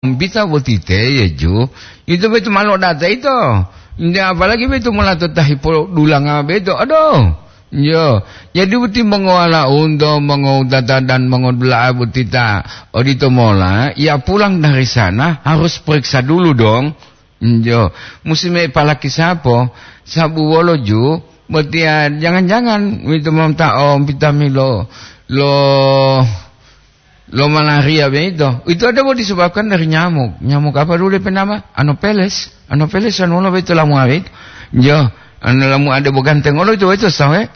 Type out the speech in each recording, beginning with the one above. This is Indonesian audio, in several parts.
bisa butite ya ju. Itu betul malu data itu. Ini apalagi betul malah tetahi dulang apa betul. Aduh. Yo, jadi buti mengolah untuk mengodata dan mengodlah butita. Odito mola, ya pulang dari sana harus periksa dulu dong. Yo, musimnya palaki sapo, sabu wolo ju, buti ya jangan-jangan itu mamta om vitamin lo malaria begitu. Itu ada boleh disebabkan dari nyamuk. Nyamuk apa dulu penama? Anopheles. Anopheles anu lo betul lamu awet. Yo, anu lamu ada boganteng lo itu sawe.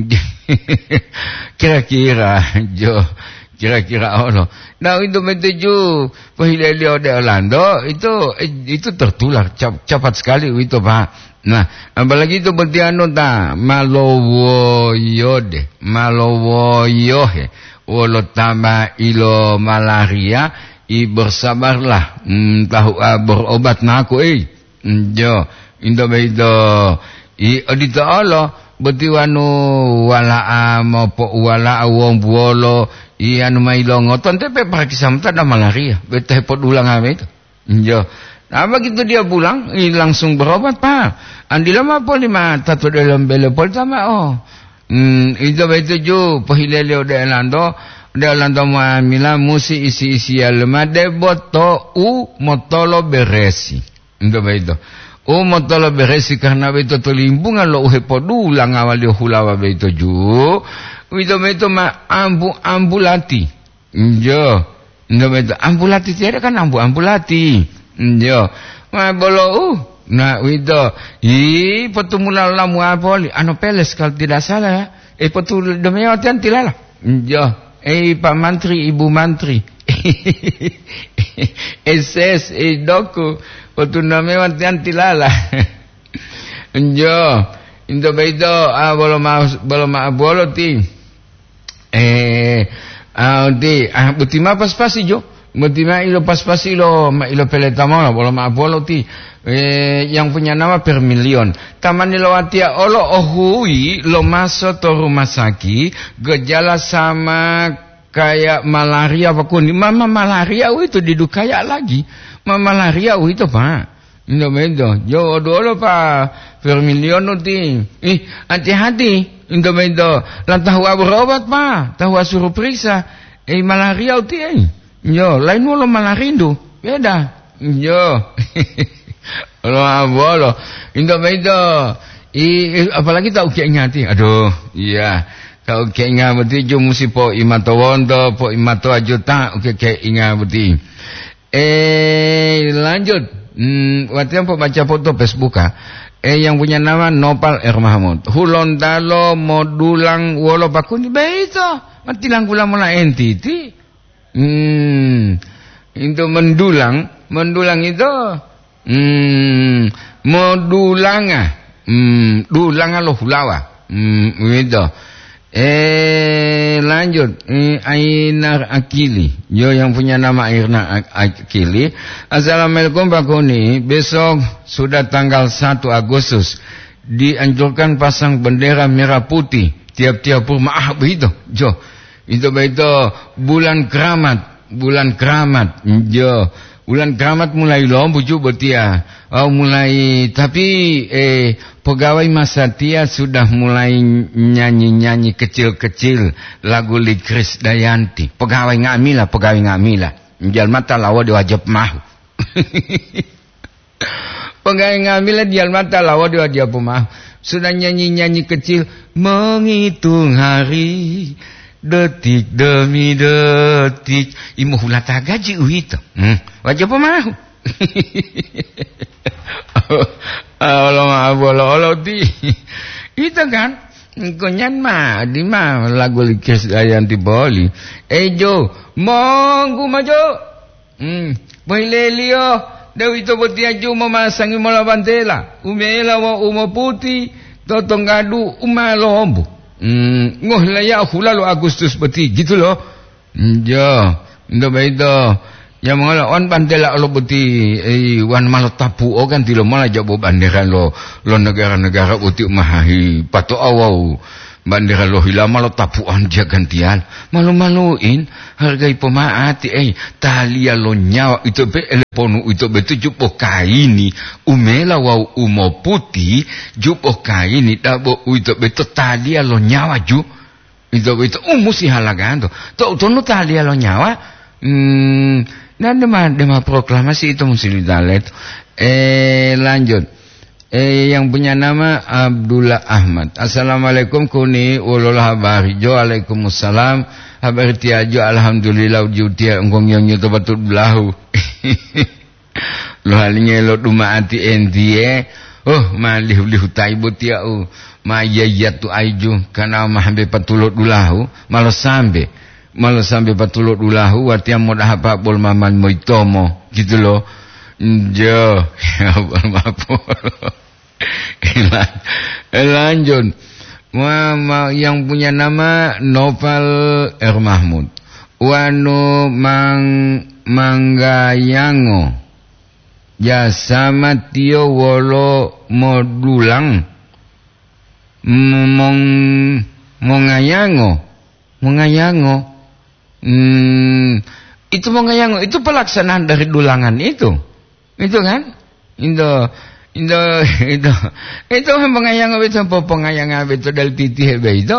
Kira-kira jo. Kira-kira Allah. Nah itu menuju pahilelio de Orlando itu tertular cepat sekali itu Pak. Nah, apalagi itu betiano ta malowoyohe. Wolo tambah ilo malaria bersabarlah tahu berobat naku jo indo bedo odito Allah betiwanu wala mopo wala wong buolo anu mailo ngoton tepe pakisam tada malaria beteh pot ulang ame itu jo nah begitu dia pulang langsung berobat Pak andila mapo lima tato dalam bele pol tama itu ju pahileleo de Orlando muamila musi isi almade boto motolo beresi itu begitu motolo beresi karena begitu tolimbungan lo uhepodulang awal hulawa begitu ju itu ma ambulati jo itu begitu ambulati tiada kan ambulati jo ma bolo nah itu petumula lamu apoli Anopheles kalau tidak salah ya petul demikian tilala jo Pak Mantri Ibu Mantri SS doku petul demikian tilala jo itu begitu bolo ti butima pas-pasi jo butima ilo pas-pasi ilo peletamona bolo ti yang punya nama per milion. Taman nilawatia olo ohui lo masuk ke rumah sakit gejala sama kayak malaria apa kuning. Mama malaria itu didukaya lagi. Mama malaria itu Pak. Indo bedo. Jo dolo Pak per milion uti. Hati-hati. Indo bedo. Lan tahu berobat Pak. Tahu suruh periksa. Malaria uti Jo lain lo malaria itu. Beda. Jo. Bolo, indo bedo, apalagi tak ukia ingati, aduh, iya, tak ukia ingat berarti jo musi po imato wondo, po imato ajuta, ukia ingat berarti. Lanjut, waktu yang po baca foto Facebook yang punya nama Nopal R. Mahmud, hulon dalo modulang wolo bakuni, beito, mati lang kula mula entiti, itu mendulang itu. Modulanga dulanga lo hulawa gitu lanjut Ainar Akili yo yang punya nama Ainar Akili assalamualaikum Pak Kuni besok sudah tanggal 1 Agustus dianjurkan pasang bendera merah putih tiap-tiap rumah begitu jo itu bulan keramat jo bulan keramat mulai buju betia. Mulai tapi pegawai Masatia sudah mulai nyanyi-nyanyi kecil-kecil lagu Likris Dayanti. Pegawai ngamila. Jal mata lawa diwajib mahu. Pegawai ngamila jal mata lawa diwajib mahu. Sudah nyanyi-nyanyi kecil menghitung hari detik demi detik imu hulata gaji itu wajib pemahu Allah di itu kan kunyan mah di mah lagu Likis yang di Bali jo monggu majo Bailelio Dewi itu bertiaju memasangi mola bantela umela wa umo putih totong gadu umalombu ngoh laya hula lo Agustus beti gitu loh jo ndo beito ya mangala on bandela lo beti wan malo tapu kan tilo mala jabo banderan lo negara-negara uti mahahi pato awau bandera lo hilama lo tapuan dia gantian malu-maluin hargai pemaati talia lo nyawa itu be eleponu itu betu jupo kaini umela wau umo putih jupo kaini dabo itu betu talia lo nyawa ju itu betu musi halagan to no talia lo nyawa dan dema proklamasi itu mesti didalet lanjut yang punya nama Abdullah Ahmad. Assalamualaikum kuni ulul habari jo alaikumussalam habari tiajo alhamdulillah ujutia ngong yang nyoto batul belahu lo halinge lo dumaati endie malih lihu taibu tiau ma yayatu aiju kana mahambe patulot dulahu malo sambe patulot dulahu artinya modah apa bol maman moitomo gitu loh jo lanjut yang punya nama Novel R. Mahmud wanu manggayango jasa tio wolo modulang mongayango itu mongayango itu pelaksanaan dari dulangan itu kan itu pengayang itu pengayang itu dari titih itu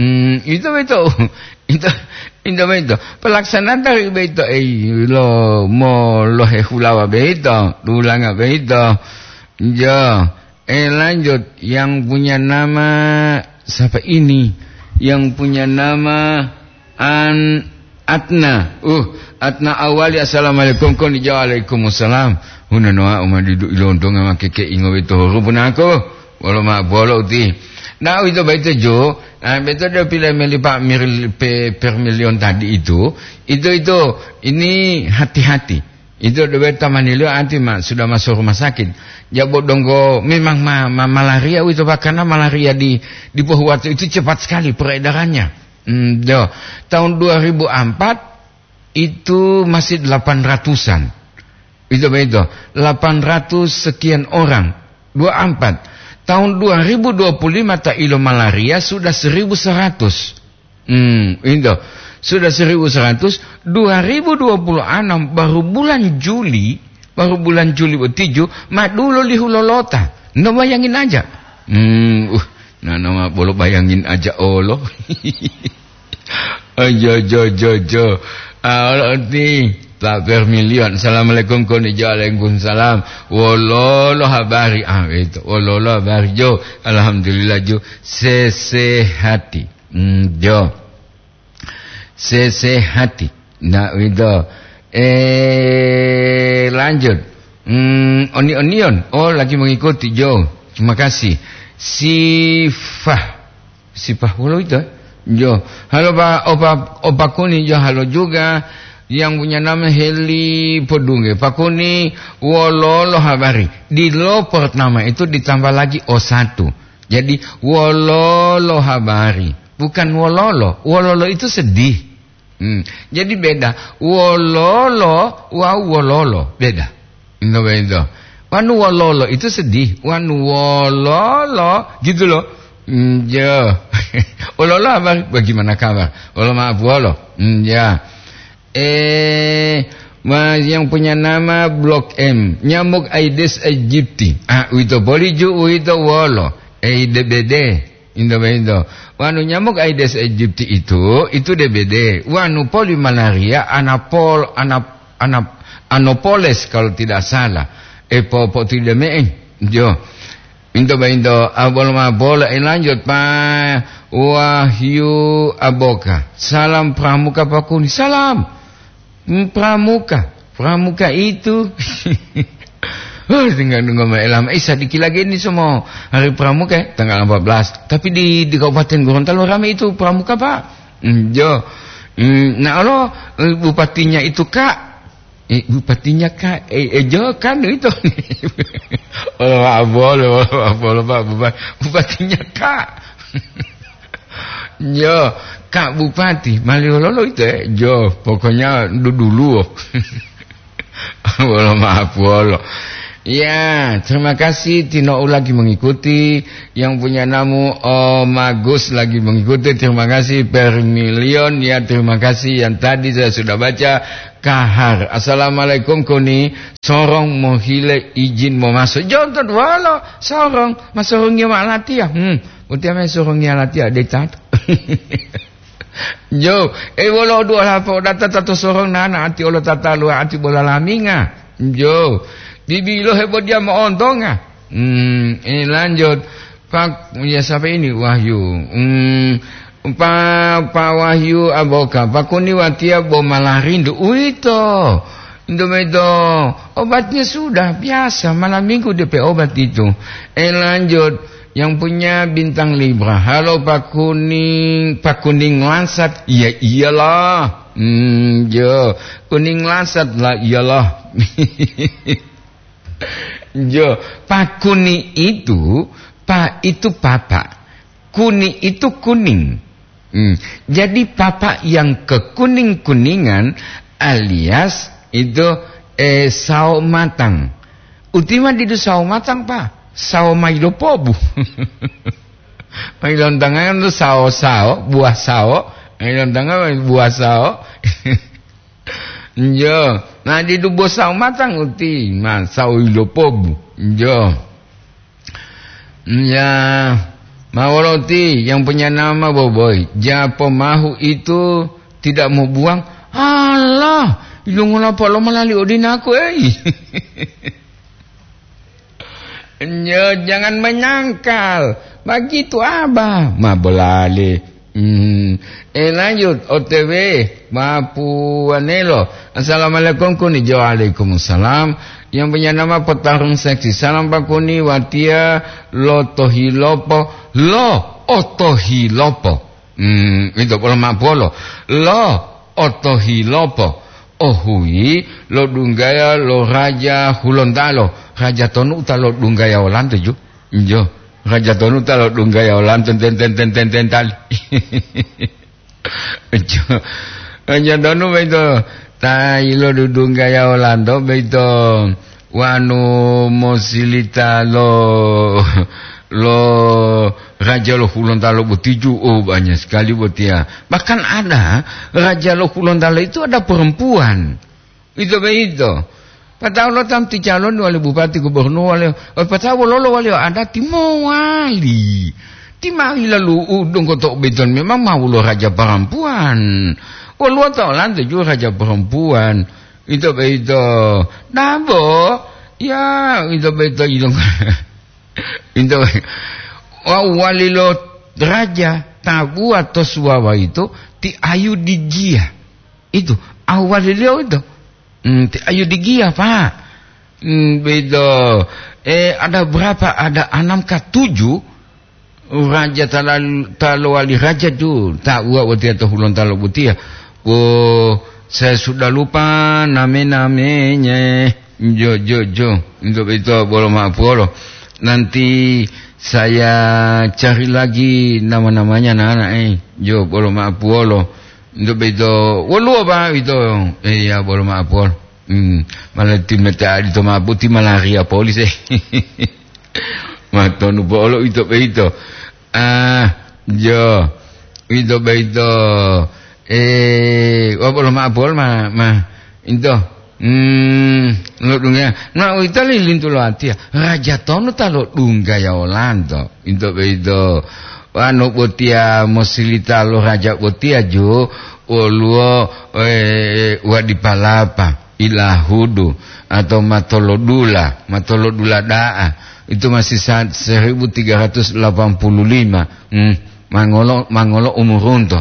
pelaksanaan dari itu lo hehulawa itu dulang itu lanjut yang punya nama siapa ini yang punya nama Atna awali assalamualaikum kon dijawab waalaikumsalam huna noa umadidu ilondong ama keke ingo itu rupun aku walau mak bolo ti nah itu baita jo betul dia pilih melipat per milion tadi itu ini hati-hati itu dia tamanilio anti mak sudah masuk rumah sakit jabot donggo memang malaria itu karena malaria di Pohuwato itu cepat sekali peredarannya tahun 2004 itu masih 800-an itu 800 sekian orang 24 tahun 2025 tak ilo malaria sudah 1100 itu sudah 1100 2026 baru bulan Juli bertiju mak dulu lihulolota no bayangin aja nama boleh bayangin aja Allah jo tak bermilion. Assalamualaikum waalaikumsalam. Walolo habari itu. Walolo habari jo. Alhamdulillah jo. Sesehati. Jo. Sesehati. Nah itu. Lanjut. Onion. Oh lagi mengikuti jo. Terima kasih. Sifah walau itu. Jo. Halo Pak Opa Kuni jo. Halo juga. Yang punya nama Heli Podunge Pakuni Wololo habari di lo pertama itu ditambah lagi O1 jadi Wololo habari bukan Wololo itu sedih jadi beda Wololo beda itu wanu Wololo itu sedih wanu Wololo gitu loh Wololo habari bagaimana kabar Wololo maaf Wolo ya yang punya nama Blok M nyamuk Aedes aegypti itu boliju itu wolo DBD indo wanu nyamuk Aedes aegypti itu DBD wanu polimalaria Anopoles kalau tidak salah Epopotidemeen jo indo abol lanjut Pak Wahyu Aboka salam pramuka Pakuni salam pramuka itu tinggal nunggu malam sedikit lagi ini semua hari pramuka tanggal 14 tapi di Kabupaten Gorontalo ramai itu pramuka Pak jo nah Allah bupatinya itu Kak bupatinya Kak jo kan itu boleh Pak bupatinya Kak jo Kak Bupati Maliololo itu jo pokoknya dulu maaf wolo Ya, terima kasih Tino lagi mengikuti. Yang punya namu Magus lagi mengikuti. Terima kasih per milion. Ya, terima kasih. Yang tadi saya sudah baca. Kahar. Assalamualaikum Kuni. Sorong mau hile izin mau masuk. Jontot walo. Sorong. Masorongnya malati ya. Buti ame sorongnya malati ya. Detat. Jo. Walo dua lapo. Data tato sorong nana. Ati olo tata luar. Ati bola laminga. Jo. Dibilo heboh dia mau ontong ah. Ini lanjut. Pak ya siapa ini Wahyu. Pak Wahyu aboka. Pak Kuni watia bo malah rindu. Itu. Indomedo. Obatnya sudah biasa. Malam minggu DP obat itu. Lanjut. Yang punya bintang Libra. Halo Pak Kuning. Pak Kuning lansat. Iya iyalah. Jo. Kuning lansat lah iyalah. Jo, Pak Kuni itu, Pak itu papa, Kuni itu kuning. Jadi papa yang kekuning-kuningan alias itu sao matang. Ultima di sao matang Pak, sao mailo pobu. Mailon tangan itu sao, buah sao, mailon tangan buah sao. Jo, nah di dubo sao matang uti, mas sao ilopob, jo. Ya, mawaloti yang punya nama Boboy, Japo Mahu itu tidak mau buang. Allah, ilung ngapa lo malali odin aku Jo, jangan menyangkal, begitu abah, mabolali. Lanjut OTW Mapuanelo. Assalamualaikum Kuni. Waalaikumsalam. Yang punya nama petarung seksi. Salam Pak Kuni watia lotohilopo. Lo otohilopo. Itu pola mapolo. Lo otohilopo. Ohui lo dunggaya lo raja hulontalo. Raja tonu talo dunggaya olanto jo. Jo. Raja tonu talo dunggaya olanto ten tal. Raja tonu beito tailo dunggaya olanto beito wanu mosilita lo raja lo hulontalo butiju. Oh banyak sekali butia. Bahkan ada raja lo hulontalo itu ada perempuan. Itu beito. Patau lo tam ti calon wali bupati gubernur wali. Patau lo wali ada timo wali. Timari lalu udung kotok beton memang mau lo raja perempuan. Walu tau lantai juga raja perempuan. Itu beito. Nabo. Ya itu beito idong. Itu wali lo raja tabu atau suawa itu ti ayu digia. Itu awali lo itu. Ayo digia Pak. Beda. Ada berapa? Ada 6 ke 7 raja talo wali raja tu. Tak buat butia atau hulon talo butia. Oh, saya sudah lupa namanya. Jo. Untuk itu boleh maaf bolo. Nanti saya cari lagi nama-namanya anak-anak Jo, boleh maaf bolo. Untuk begitu, walu apa itu? Ya boleh maaf pol. Malah tim meta itu maaf tim malaria polis Matonu bolo itu begitu. Jo, itu begitu. Boleh maaf pol itu. Lo dunga. Nah itu lilin tu lo hati. Raja tonu talo dunga ya Orlando. Itu begitu. Anu botia mosilita lo raja botia jo oluo wadipalapa ilahudu atau matolodula daa itu masih 1385 mangolo umurunto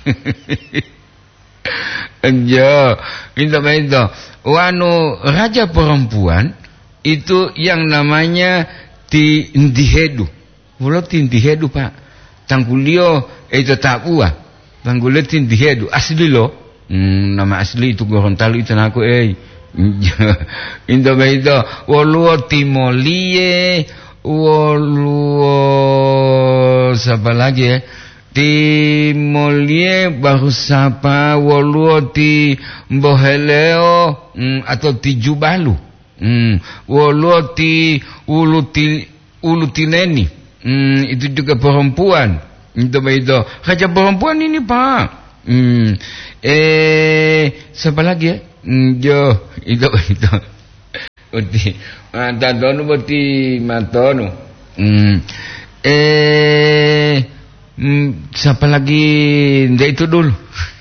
jo itu wanu raja perempuan itu yang namanya Tindihedu. Mulo Tindihedu Pak. Tangkulio itu tak buah. Tangkulio Tindihedu asli lo. Nama asli itu Gorontalo itu aku Indo beito woluo Timolie woluo siapa lagi Timolie baru siapa woluo ti Mboheleo atau ti Jubalu. Woloti ulutineni. Itu juga perempuan. Itu. Raja perempuan ini, Pak. Siapa lagi ya? Itu. Uti. Matadonu boti matonu. Siapa lagi? Ndak itu dulu.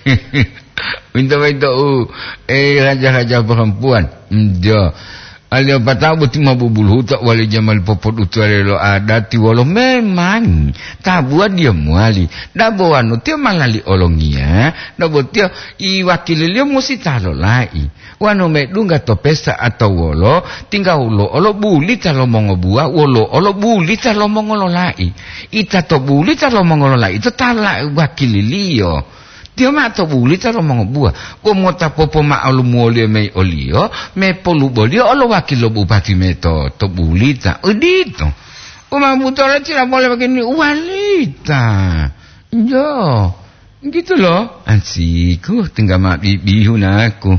Itu. Raja-raja perempuan. Alio patau beti mabubul hutak wali jamal popot utuare lo adati walo memang tabua dia muali dabo anu tio mangali olongia dabo tio I wakili lio musi talo lai wano medunga to pesta atau wolo tinggal olo buli talo mongo bua wolo olo buli talo mongo lo lai ita to buli talo mongo lo lai itu tala wakili lio dia mak to buli taro mongo bua ko mota popo ma alu muole me olio me polu bolio olo wakil lo bupati me to bulita udito uma butore tidak boleh begini walita jo gitu loh ansiku tinggal mak bibihu naku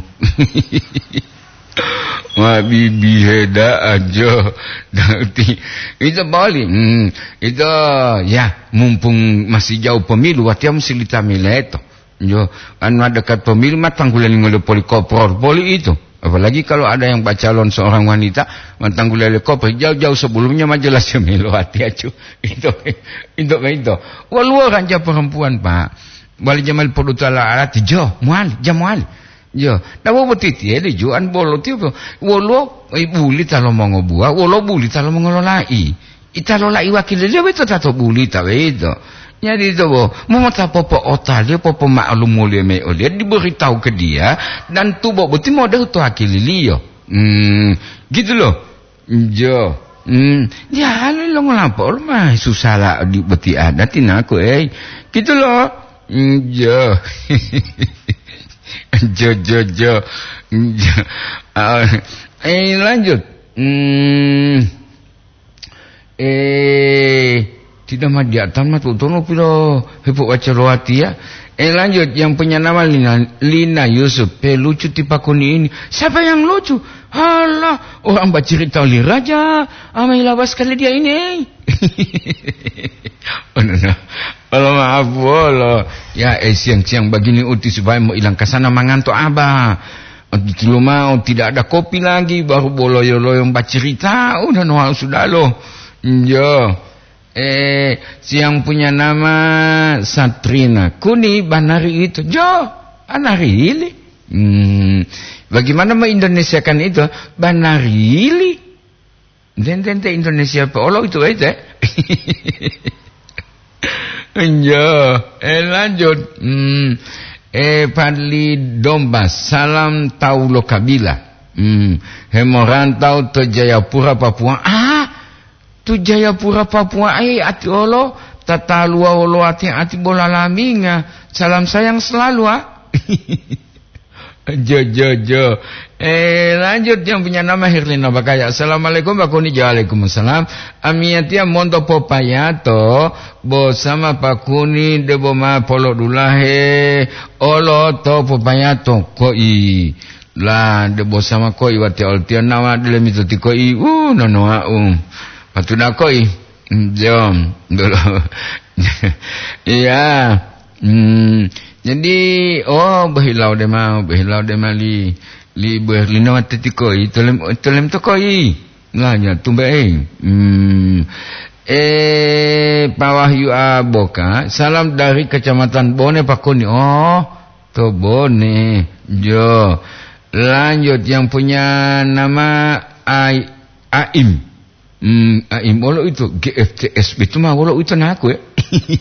mak bibi heda aja nanti itu boleh itu ya mumpung masih jauh pemilu watiam silita mileto yo, anu dekat pemilu matanggulan ngolo polikopror poli itu. Apalagi kalau ada yang calon seorang wanita matanggulan koper jauh-jauh sebelumnya majelas pemilu hati acu. Itu. Walau raja perempuan Pak. Balik jamal podutala alati jo, mual. Jo, dawo betiti ele juan bolo tio. Walau buli talo mongo bua, walau buli talo mongo lai. Italo lai wakil dia beto tato buli tawe itu. Jadi itu mau popo otal dia popo maklum mulia me oleh diberitahu ke dia dan tu betul mau dah tu akili liyo. Gitu loh. Jo. Ya lo ngelapor mah susah lah di beti ada tina aku Gitu loh. Jo. Jo. Lanjut. Tidak madiatan mah tutono pilo hepuk wacaroati ya. Lanjut yang punya nama Lina Yusuf. Lucu tipakuni ini. Siapa yang lucu? Halah, orang baca cerita oleh raja. Amai lawas kali dia ini. Oh no. Kalau maaf bolo. Ya siang-siang begini uti supaya mau hilang kesana mengantuk abah. Dulu mau tidak ada kopi lagi baru bolo-yolo yang baca cerita. Udah no sudah lo. Jo. Yang punya nama Satrina Kuni Banari itu Jo Banarili bagaimana mengindonesiakan itu Banarili Dente Indonesia apa Allah itu aja Jo lanjut Padli Domba Salam Taulo Kabila Hemorantau to Jayapura Papua tu Jayapura Papua ati olo tatalua olo ati bola laminga salam sayang selalu Jo lanjut yang punya nama Herlina Bakaya Assalamualaikum Bakuni Waalaikumsalam Amiatia Mondo Popayato Bosama Pakuni Deboma Polo Dulahe Olo to Popayato Koi la debo sama koi wati oltia nama dele mituti koi nonoa patuna koi jom dulu iya jadi behilau de mali li berlino wati koi tolem to koi lah ya tumbe Pawahyu Aboka salam dari Kecamatan Bone Pakuni to Bone jo lanjut yang punya nama Aim walau itu GFTS itu mah walau itu aku ya.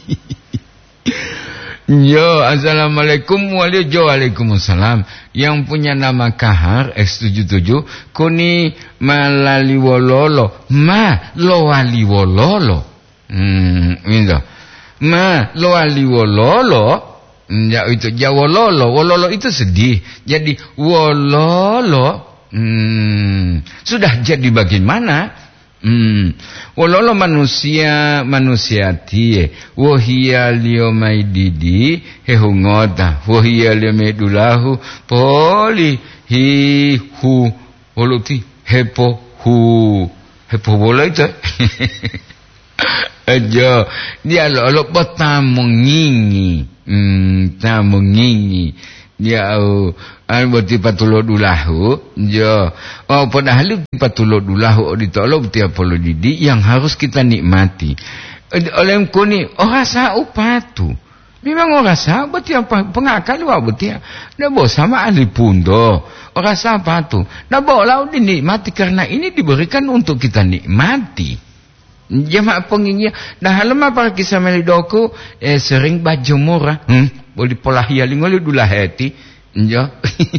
Yo, assalamualaikum waalaikumsalam. Yang punya nama Kahar X77 Kuni Malaliwololo Ma Lowaliwololo itu Ma Lowaliwololo ya itu Wololo itu sedih jadi wololo sudah jadi bagaimana wololo manusia tie wahia liomaididi hehungota wahia liomedulahu poli hihu woluti hepo bola itu. Aja dia lo tamu ngingi. Tamu ngingi. Dia berarti patulo dulahu. Jo. Padahal patulo dulahu ditolong tiap polo didi yang harus kita nikmati. Oleh kuni rasa upatu. Memang rasa berarti apa pengakal wa berarti. Dah bawa sama ahli pundo. Rasa apa tu? Dah bawa dinikmati karena ini diberikan untuk kita nikmati. Jemaah penginnya dah lama para kisah melidoku sering baju murah boleh pola hialing oleh dula hati njo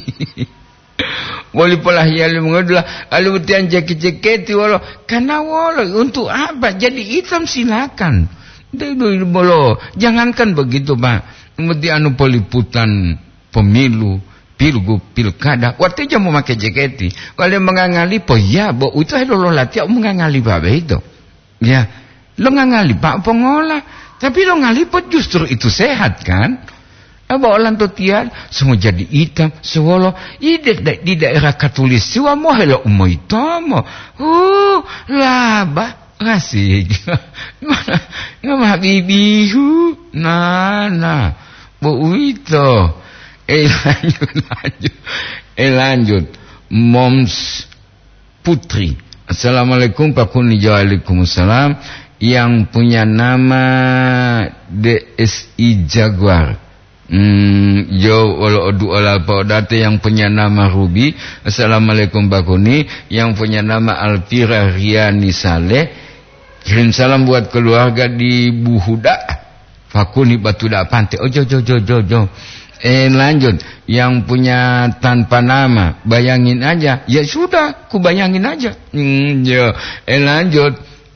boleh pola hialing ngolah alu tian jaket-jaket wala kana wala untuk apa jadi hitam silakan dulu bolo jangankan begitu Pak mesti anu peliputan pemilu pilgub pilkada waktu jam memakai jaket kalau mengangali po ya bo itu lo latih mengangali babe itu. Ya, lo ngali Pak pengolah, tapi lo ngalipot justru itu sehat kan? Bawa orang tian semua jadi hitam, sewolo di daerah Katolik siwa mo helo umoitomo. Laba kasih. Ngomah bibihu, nana, bo itu. Lanjut. Moms Putri. Assalamualaikum Pak Kuni Waalaikumsalam. Yang punya nama DSI Jaguar. Walau ola date yang punya nama Ruby. Assalamualaikum Pak Kuni. Yang punya nama Alpira Riani Saleh. Kirim salam buat keluarga di Buhuda. Pak Kuni Batuda Pantai. Jo. Lanjut. Yang punya tanpa nama, bayangin aja. Ya sudah, ku bayangin aja. Lanjut.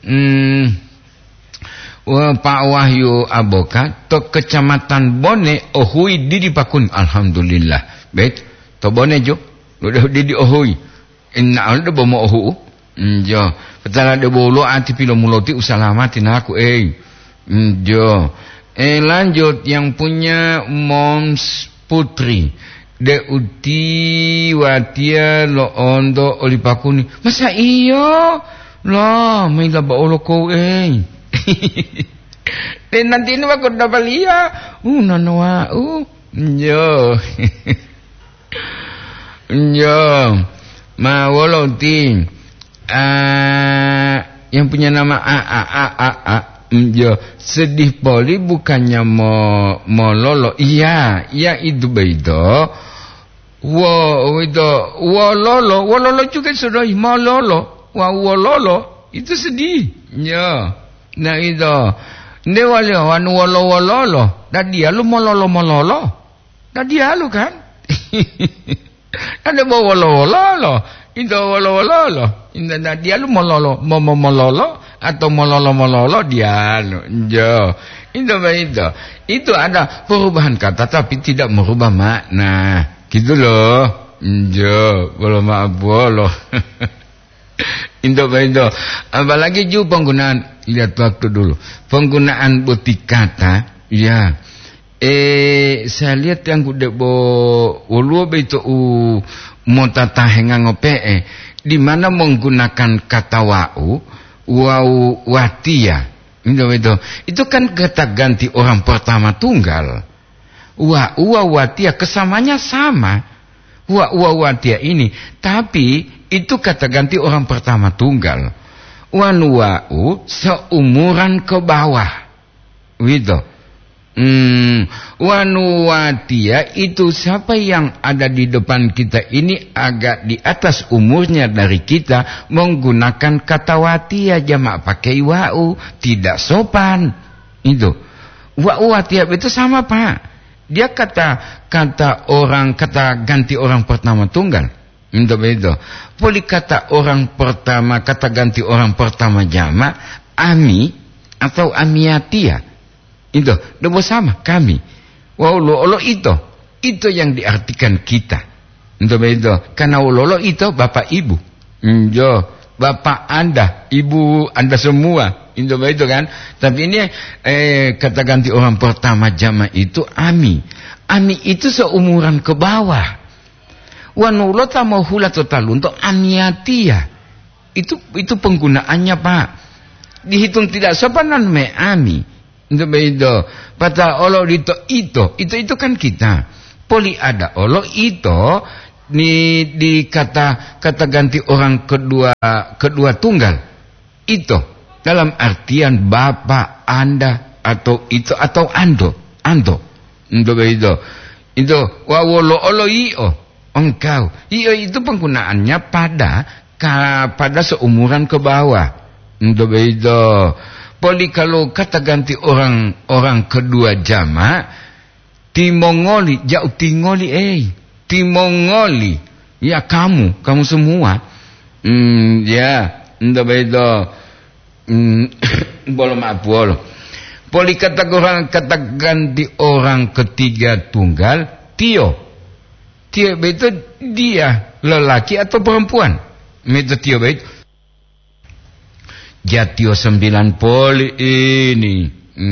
Pak Wahyu Aboka, to Kecamatan Bone, Ohui Didi Pakun. Alhamdulillah. Baik, to Bone jo. Udah Didi Ohui. Inna alda bomo Ohu. Jo. Petala de bolo anti pilo muloti usalamatin aku jo. Lanjut yang punya Moms Putri Uti Watia Lo Ondo Olipakuni. Masa iyo lah maila ba olo ko dan nanti ini aku dapat lihat nanawa jo ma woloti yang punya nama sedih poli bukannya mau lolo. Iya itu beda. Wo lolo juga sudah mau lolo. Wo lolo itu sedih. Ya. Nah itu. Ne wano lolo. Dah dia lu mau lolo. Dah dia lu kan. Ada mau lolo. Itu lolo. Indah dia lu mau lolo atau mololo dia jo itu ada perubahan kata tapi tidak merubah makna gitu loh jo bolo maaf bolo itu apalagi juga penggunaan lihat waktu dulu penggunaan butik kata ya saya lihat yang kuda wolu itu motata hengang ngope di mana menggunakan kata watia itu kan kata ganti orang pertama tunggal watia kesamanya sama watia ini tapi itu kata ganti orang pertama tunggal seumuran ke bawah gitu watia itu siapa yang ada di depan kita ini agak di atas umurnya dari kita menggunakan kata watia jamak pakai tidak sopan itu watia itu sama Pak dia kata ganti orang pertama tunggal itu boleh kata orang pertama kata ganti orang pertama jamak ami atau amiatia itu debo sama kami lo itu yang diartikan kita itu karena lo itu bapak ibu bapak anda ibu anda semua itu kan tapi ini kata ganti orang pertama jama itu ami itu seumuran ke bawah Wanulo tamahula total untuk aniatia. Itu penggunaannya Pak. Dihitung tidak sopanan meami. Itu beda. Pada olo itu kan kita. Poli ada olo itu di kata ganti orang kedua tunggal. Itu dalam artian bapak, Anda atau itu atau ando. Itu beda. Itu wawolo olo iyo. Engkau. Itu penggunaannya pada seumuran ke bawah. Itu beda. Poli kalau kata ganti orang kedua jamak, timongoli, jauh tingoli timongoli. Ya kamu semua. Ya, itu beda. Bolo. Poli kata ganti orang ketiga tunggal, Tio itu dia lelaki atau perempuan. Itu Tio itu. Jatio 9 poli ini.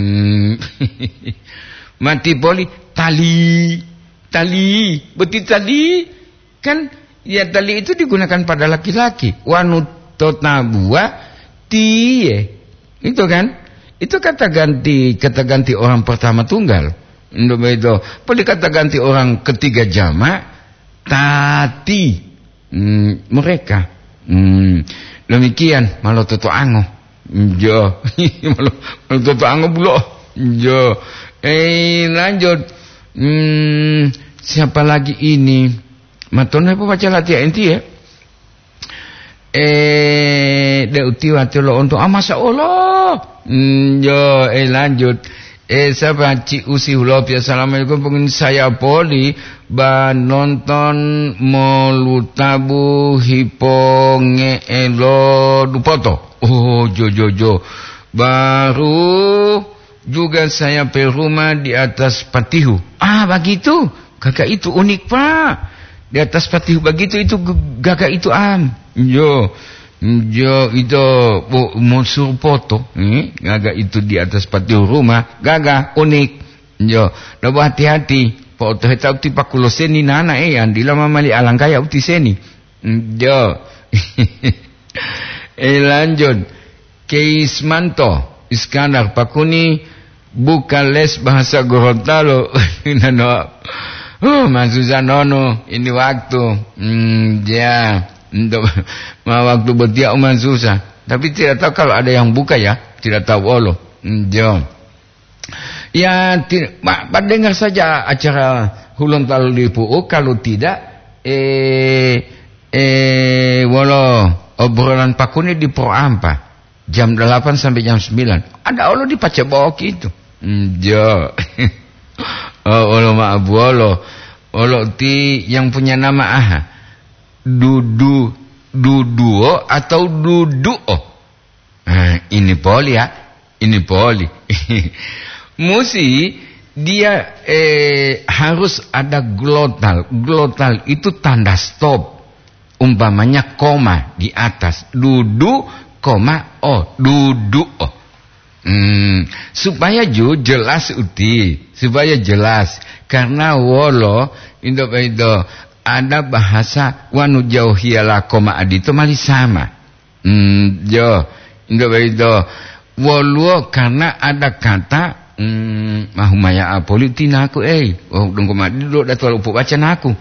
Mati poli tali. Betul tali. Kan ya tali itu digunakan pada laki-laki. Wanut tabua tie. Itu kan? Itu kata ganti orang pertama tunggal. Itu. Poli kata ganti orang ketiga jamak tati. Mereka. Demikian malu toto ango. Jo. malu toto ango bulo. Jo. Lanjut. Siapa lagi ini? Matone apa baca latihan enti ya? Deutiwa telo untuk masa Allah. Jo. Lanjut. Siapa Cik Usi Hulop. Assalamualaikum. Pengen saya poli nonton molutabu hiponge elo dupoto. Oh jo. Baru juga saya pergi rumah di atas patihu. Begitu. Kakak itu unik Pak. Di atas patihu begitu itu kakak itu Jo itu musuh foto. Gagak itu di atas patihu rumah. Gagak unik. Jo, lebih hati-hati. Foto heta uti pakulo seni nana andila mamali alang kaya uti seni. Jo. Lanjut. Keismanto Iskandar Pakuni buka les bahasa Gorontalo. Masusan nono ini waktu. Ya. Waktu bertiak susah. Tapi tidak tahu kalau ada yang buka ya. Tidak tahu Allah. Jo. Ya, dengar saja acara Hulun Talu di PU. Kalau tidak, walau obrolan Pakuni di Pro Ampa. Jam 8 sampai jam 9. Ada Allah di Pacebok itu. Jo. Allah ma'abu Allah. Allah ti yang punya nama aha. Duduo atau Duduo. Ini poli ya. Ini poli. Musi dia harus ada glotal. Glotal itu tanda stop. Umpamanya koma di atas. Dudu, koma, Duduo. Supaya jelas uti. Supaya jelas. Karena wolo itu ada bahasa wanu jauh hiala koma adito mali sama. Jo itu wolo karena ada kata mahumaya apolitina aku dong koma adito dato lupa baca aku.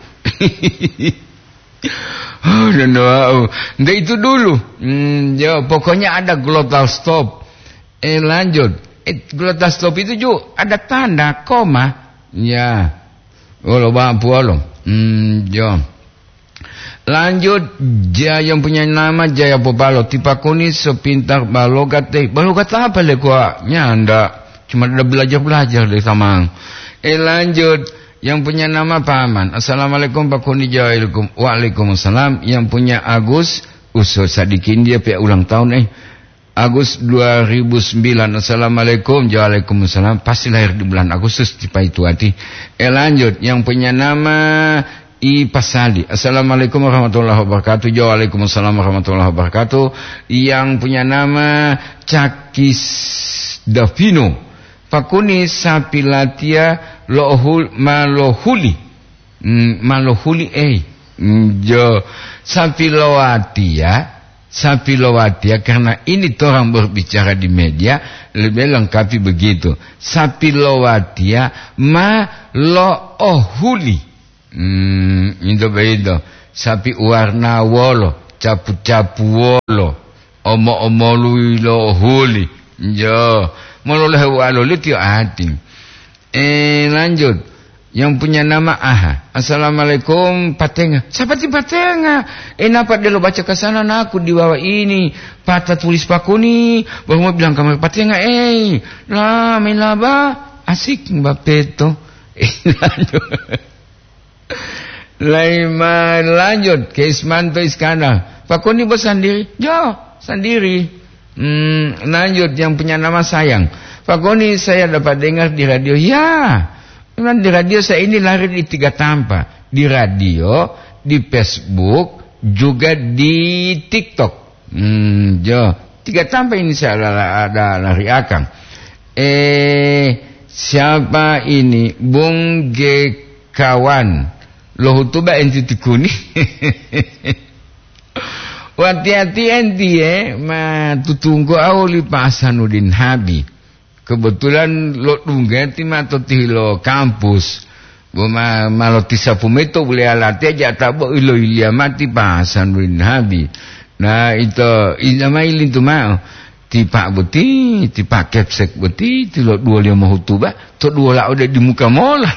Itu dulu. Jo pokoknya ada glottal stop. Lanjut. Glottal stop itu juga ada tanda koma. Ya. Wolo bapolo. Jo. Lanjut yang punya nama Jaya Popalo Tipakuni sepintar balogat balogat apa le gua nyanda cuma udah belajar dari Samang. Lanjut yang punya nama Paman. Assalamualaikum Pakuni Jawailukum. Waalaikumsalam. Yang punya Agus Usus Sadikin dia pihak ulang tahun Agus 2009. Assalamualaikum. Waalaikumsalam. Pasti lahir di bulan Agustus tipe itu hati. Lanjut yang punya nama Pasali. Assalamualaikum warahmatullahi wabarakatuh. Waalaikumsalam warahmatullahi wabarakatuh. Yang punya nama Cakis Davino. Pakuni Sapilatia Lohul Malohuli. Malohuli Jo, Sapilowati ya, karena ini orang berbicara di media lebih lengkapi begitu. Sapilowati ya ma lo ohuli. Itu sapi warna wolo, capu-capu wolo, omo lui lo huli. Jo, mololeh walo litio ating. Lanjut. Yang punya nama Aha. Assalamualaikum Patenga. Siapa ti Patenga? Napa dia lo baca ke sana aku di bawah ini. Patah tulis Pakuni. Baru mau bilang kamu Patenga. Lah main laba. Asik Mbak Peto. Lanjut ke Ismanto Iskandar. Pakuni bos sendiri. Jo, sendiri. Lanjut yang punya nama Sayang. Pakuni saya dapat dengar di radio. Ya. Di radio saya ini lari di 3 tampa. Di radio, di Facebook, juga di TikTok. Jo, 3 tampa ini saya ada lari akang. Siapa ini? Bung G kawan. Loh hutuba enti tikuni. Hati-hati enti ma tutungko awli Pak Hasanuddin Habib. Kebetulan lo tunggati atau tilo kampus, malo tisapu meto boleh alati aja tak boleh ilo ilia mati pasan win habi. Nah itu ilama ilin tu mau tipak beti, tipak kepsek beti, tilo 25 hutuba, tu 2 lah udah di muka mola.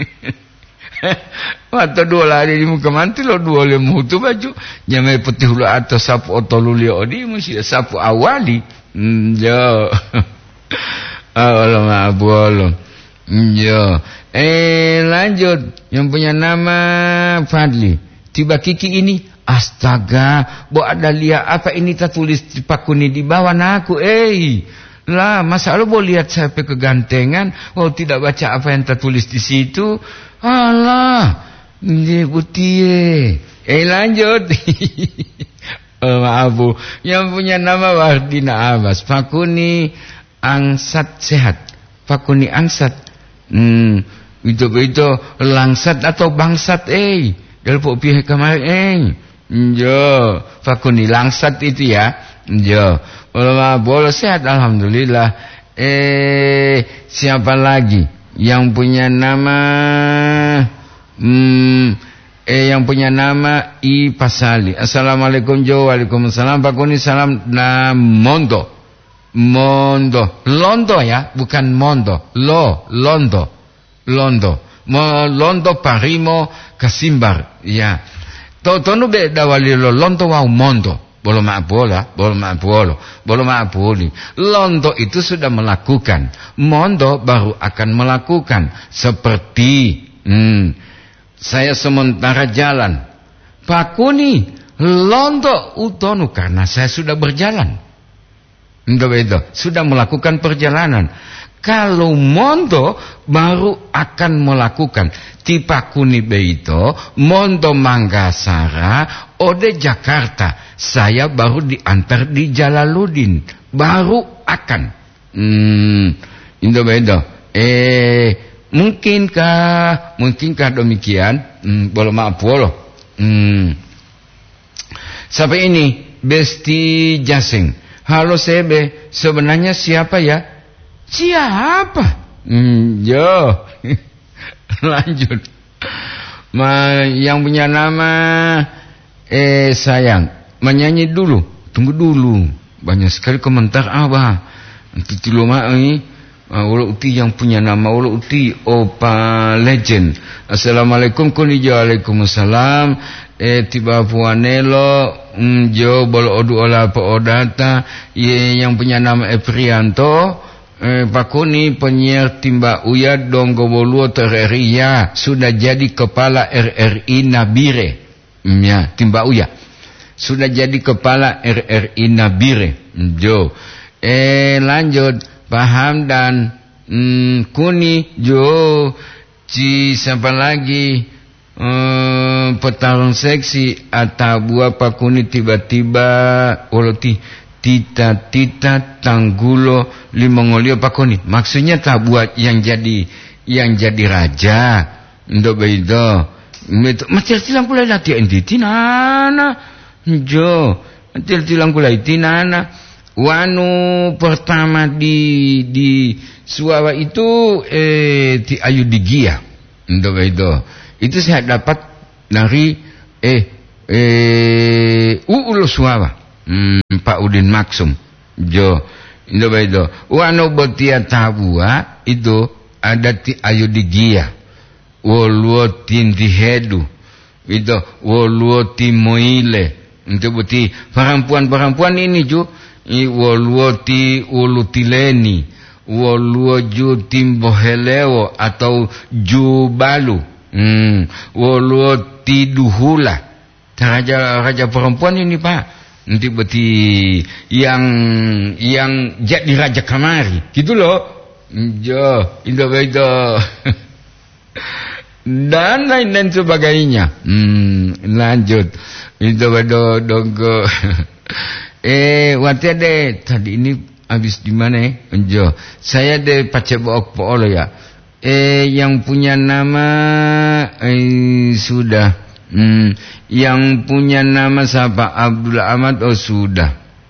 Atau 2 lah di muka manti lo 25 hutuba ju, nyamai putih lo atau sapu otoluli odi mesti sapu awali. Jo. Allah maaf Allah. Ya. Lanjut yang punya nama Fadli. Tiba Kiki ini, astaga, bo ada lihat apa ini tak tulis di Pakuni di bawah aku. Lah, masa lo boleh lihat sampai kegantengan, tidak baca apa yang tak tulis di situ. Alah, ini butie. Lanjut. Maaf Bu. Yang punya nama Wardina Abbas. Pakuni angsat sehat. Pakuni angsat. Itu langsat atau bangsat Dalpo pihak kemarin Jo, Pakuni langsat itu ya. Jo. Boleh sehat alhamdulillah. Siapa lagi yang punya nama yang punya nama I Pasali. Assalamualaikum Jo. Waalaikumsalam Pakuni salam na Mondo. Londo ya, bukan Mondo. Londo. Londo parimo kasimbar. Ya. Tonu beda wali Londo wau Mondo. Bolo maapoli. Londo itu sudah melakukan. Mondo baru akan melakukan. Seperti saya sementara jalan. Pakuni Londo utonu karena saya sudah berjalan. Sudah melakukan perjalanan. Kalau Mondo baru akan melakukan. Tipakuni beito, Mondo Manggasara, ode Jakarta. Saya baru diantar di Jalaluddin. Baru akan. Mungkinkah demikian? Boleh maaf boleh. Sampai ini Besti Jasing. Halo Sebe, sebenarnya siapa ya? Siapa? Jo. Lanjut. Yang punya nama sayang, menyanyi dulu. Tunggu dulu. Banyak sekali komentar Abah. Nanti tiloma ini wala uti yang punya nama wala uti Opa Legend. Assalamualaikum kunija. Waalaikumsalam. Tiba puanelo jo bolo odu ola po odata yang punya nama Eprianto. Pakuni penyiar Timba Uya Donggo Boluo Tereria sudah jadi kepala RRI Nabire. Ya, Timba Uya sudah jadi kepala RRI Nabire. Jo. Lanjut paham dan kuni jo siapa lagi petarung seksi atau buah Pakuni tiba-tiba oloti tita tanggulo limongolio Pakuni. Maksudnya tak buat yang jadi raja. Ndo beido. Matil tilang kula lati endi tinana. Jo, matil tilang kula tinana. Wanu pertama di Suawa itu di Ayudigia. Itu saya dapat dari Ulo Suawa. Pak Udin Maksum. Jo, wanu betia tabua itu ada di Ayudigia. Woluo tinti hedu. Itu woluo timoile. Itu berarti perempuan ini ju woluo ti ulutileni, woluo ju timboheleo atau jubalu, woluo ti duhula. Raja perempuan ini Pak. Nanti berarti yang jadi raja kamari, gitu loh. Jo, itu. Dan lain sebagainya. Lanjut. Itu dogo. Waktu ada tadi ini habis di mana? Jo, saya de Pacebok Polo ya. Yang punya nama sudah. Yang punya nama siapa? Abdul Ahmad sudah.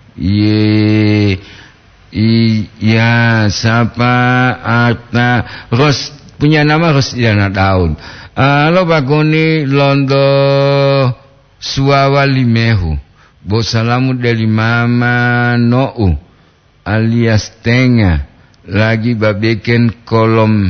Ya siapa? Arta Ros punya nama Rosdiana Daun. Lo bagoni Londo Suawa Limehu. Bosalamu dari Mama Nou alias Tenga lagi babeken kolom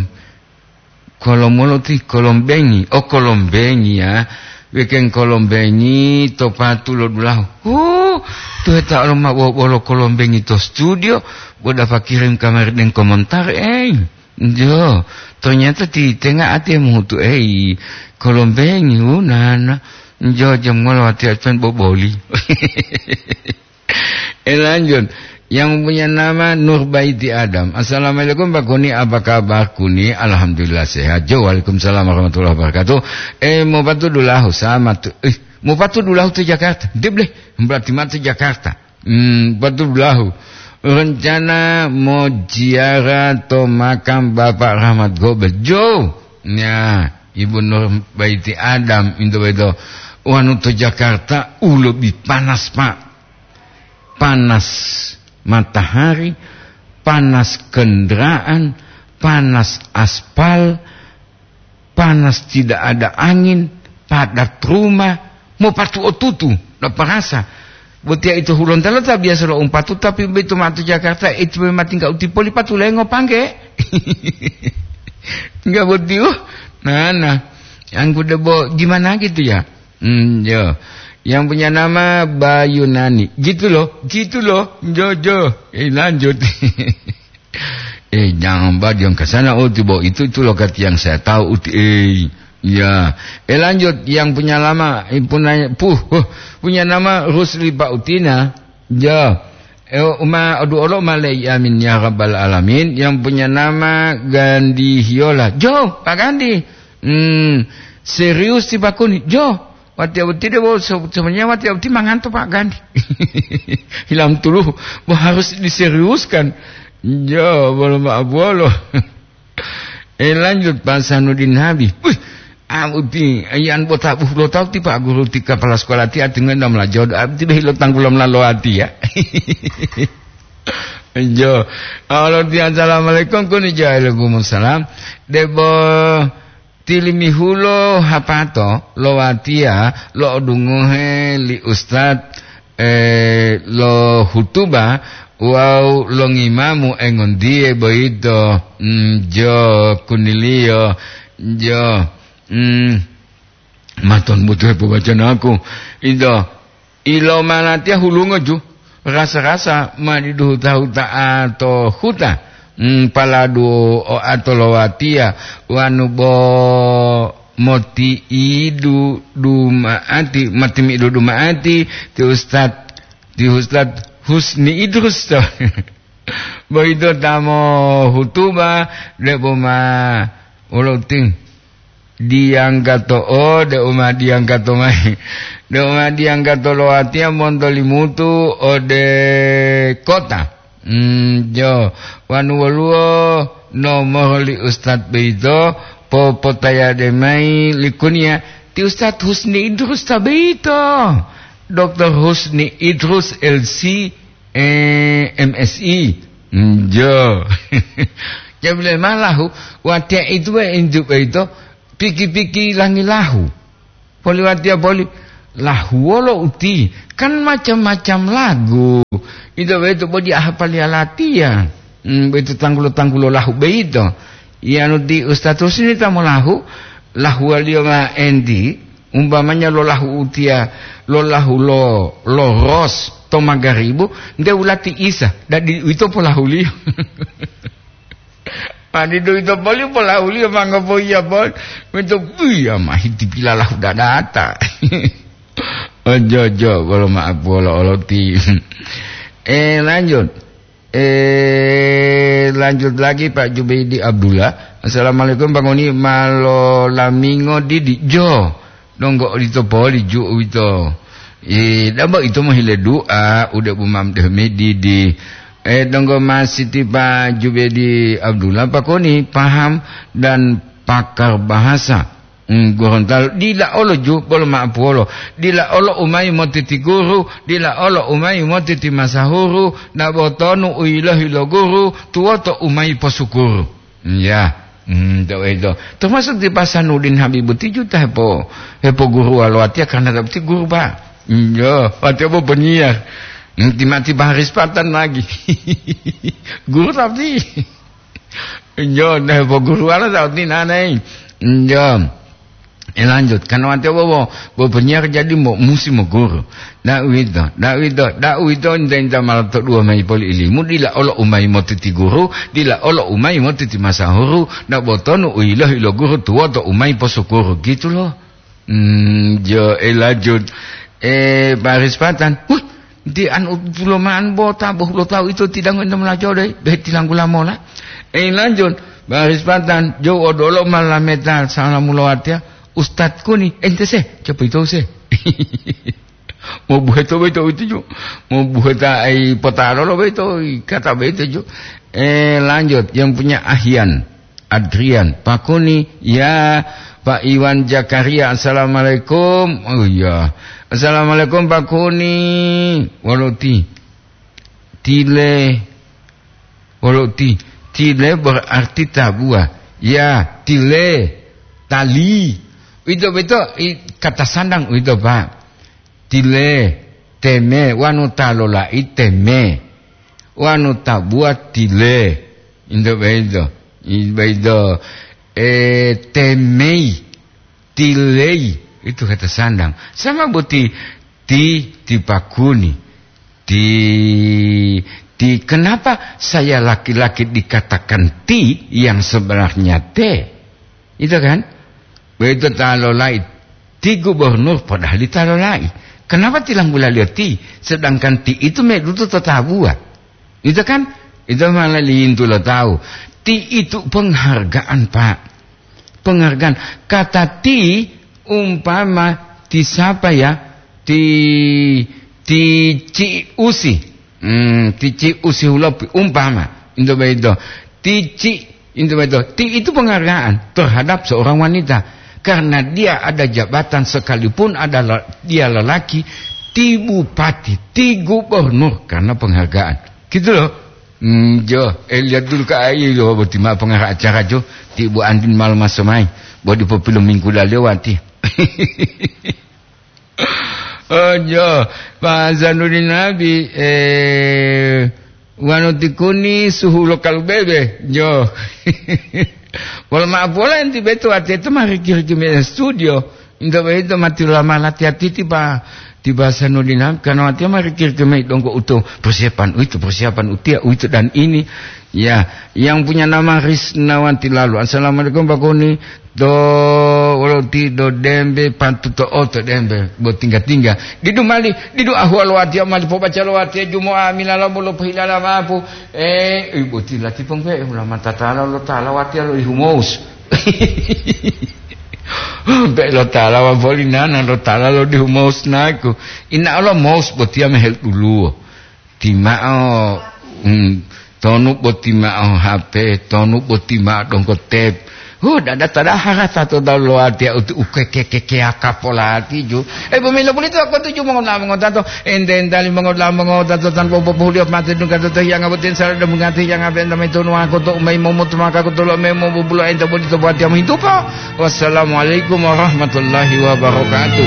bengi. Oh kolom bengi ya. Beken kolom bengi topatu lo dulau. Tuh tak lama bolo kolom bengi to studio. Boda kirim kamar dan komentar Jo, ternyata di tengah hati mutu kolom bengi nana. Jo jam ngolo hati-hatian boboli. Lanjut. Yang punya nama Nurbaiti Adam. Assalamualaikum Pak Kuni, apa kabar Kuni? Alhamdulillah sehat. Jo, waalaikumsalam warahmatullahi wabarakatuh. Mau patu dulahu sama tu. Mau patu dulahu tu Jakarta. Dia boleh. Berarti mati Jakarta. Patu dulahu. Rencana mau ziarah atau makam Bapak Rahmat Gobel. Jo. Ya, Ibu Nurbaiti Adam itu. Wanu to Jakarta lebih panas Pak. Panas matahari, panas kendaraan, panas aspal, panas tidak ada angin, padat rumah, mau patu otutu, dapat rasa. Betia itu hulon talo tak biasa lo umpatu tapi begitu matu Jakarta itu memang tinggal uti poli patu lengo pangke. Enggak betiu. Nah, yang kuda bo gimana gitu ya? Jo. Yang punya nama Bayunani. Gitu loh. Jo. Lanjut. Jangan yang ke sana bo itu loh kata yang saya tahu ya. Lanjut yang punya nama punya nama Rusli Bautina. Jo. Aduh malai amin ya rabbal alamin. Yang punya nama Gandhi Hiola. Jo, Pak Gandhi. Serius Pak Kuni. Jo. Wati-wati dia sebenarnya wati-wati manganto Pak Gandhi. Hilang tuluh, harus diseriuskan. Jo, bolo. Lanjut Pak Sanudin Habib. Uti ayan botak lo tahu ti Pak guru ti kepala sekolah ti dengan nam la jod abdi be lo tanggulam la lo ati ya. Jo. Assalamualaikum kuni waalaikumsalam. Debo tilimi hulo hapato lo watia lo dunguhe li ustad lo hutuba wow lo ngimamu engon die boito jo kunilio jo maton butuh pembacaan aku ilo malatia hulungo ju rasa-rasa madidu tahu atau huta paladu atau lowatia wanubo moti idu dumaati matimi idu dumaati ti ustad Husni Idrus to boito tamo hutuba leboma oloting dianggato de uma dianggato mai de uma dianggato lowatia montolimutu ode kota jo wanu waluo nomor li ustad beito popotaya de mai likunia Ti Ustaz Husni Idrus tabito. Dr. Husni Idrus LC MSI. Jo. Ya boleh malahu. Watia itu induk itu piki-piki langi lahu. Boleh watia boleh lahu wala uti. Kan macam-macam lagu. Itu boleh hafal latihan. Itu tanggulo lahu beito. Ya di Ustaz Husni tamu lahu aliyoma endi umpamanya lo lahu utia lo lahu lo ros to magaribu nde ulati isa dadi itu pola huli padi do itu pola huli mangga boya bol itu iya mah dipila lahu dadata ojo kalau maaf bola ti lanjut lagi Pak Jubaidi Abdullah. Assalamualaikum Bang Oni malo lamingo didi jo donggo dito poli ju itu damba itu mah hile doa udah bumam deh medidi donggo masih tiba Jubaidi Abdullah Pak Oni paham dan pakar bahasa Gorontalo dila olo ju bolo maaf olo dila olo umay motiti guru dila olo umay motiti masahuru na botonu uilahi lo guru tuoto umay posukuru ya itu termasuk di Pasanudin Habibuti juta hepo guru alwatia karena dapati guru pak ya watia bo penyiar tiba-tiba haris patan lagi guru tapi yo nah hepo guru ala tauti nanai yo lanjut karena nanti bo penyiar jadi musim guru dak wito inta malah dua mai poli ilimu dila olo umai motiti guru dila olo umai motiti masahuru dak botonu uilah ilo guru tua to umai posukuru gitu loh jo lanjut baris patan di anu puluhan bota boh lo tahu itu tidak ngenda melajo deh tilang gula mola lanjut baris patan jo odolo malah metal salamualaikum Ustadku nih, ente sih, coba itu sih. Mau buat itu juga, mau buat ai potaro lo itu kata itu juga. Lanjut, yang punya Ahyan, Adrian, Pak Kuni, ya Pak Iwan Jakaria, assalamualaikum. Oh iya, assalamualaikum Pak Kuni. Waloti, tile berarti tabua. Ya, tile, tali. Itu kata sandang itu Pak. Tile teme wanuta lola iteme wanuta buat tile itu temei tilei itu kata sandang sama buti di Pakuni di kenapa saya laki-laki dikatakan ti yang sebenarnya te itu kan begitu talolai ti gubernur padahal di talolai kenapa tilang gula lihat ti sedangkan ti itu medutu tetabua itu kan itu malah liintu lo tahu ti itu penghargaan Pak penghargaan kata ti umpama ti siapa ya ti ci usi ti ci usi ulopi umpama itu ti itu penghargaan terhadap seorang wanita karena dia ada jabatan sekalipun dia lelaki ti bupati ti gubernur karena penghargaan gitu loh lihat dulu ke air lo bertima pengarah acara jo ti Bu Andin malam masomai buat di film minggu lalu lewati Pak Zanuddin Nabi wanutikuni suhu lokal bebe jo Walau maaf bola yang tiba-tiba itu mari kira-kira studio itu mati lama hati-hati tiba Sanudin karena mati mari kira-kira dongko utuh persiapan utia itu dan ini ya yang punya nama Risnawanti lalu assalamualaikum Pak Kuni do waloti do dembe pantuto oto dembe buat tinggal didu ahwal wati mali po baca wati jumu'ah minala mulo hilala mapu ibu tilati pengbe ulama tatala lo tala wati lo humus be lo tala wa bolinana lo tala lo di humus naku inna Allah maus botia mehel dulu timao tonu botima HP tonu botima dongko tep Dada tadaharat atau dalo atia utu ukeke akapolati ju. Bumilo pulito ako tuju mga tato. Enden dali mga tato tanpo populiop mati nung katato yang abutin sa rada mungati yang abenda may tunuan ko to may mumut makakutulo may mububulo ento bulito buat yang hidup. Wassalamualaikum warahmatullahi wabarakatuh.